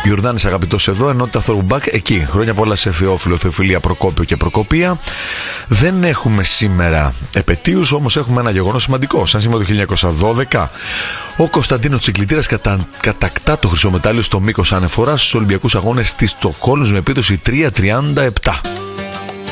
Ιορδάνης αγαπητός εδώ, ενότητα Throwback εκεί. Χρόνια πολλά σε Θεόφιλο, Θεοφιλία, Προκόπιο και Προκοπία. Δεν έχουμε σήμερα επετείους, όμως έχουμε ένα γεγονός σημαντικό. Σαν σήμερα το 1912, ο Κωνσταντίνος Τσικλητήρας κατακτά το χρυσό μετάλλιο στο μήκος ανεφοράς στους Ολυμπιακούς Αγώνες της Στοκχόλμης με επίδοση 3.37.